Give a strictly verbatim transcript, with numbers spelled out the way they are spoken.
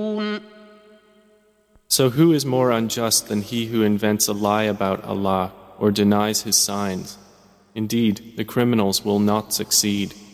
So who is more unjust than he who invents a lie about Allah or denies His signs? Indeed, the criminals will not succeed.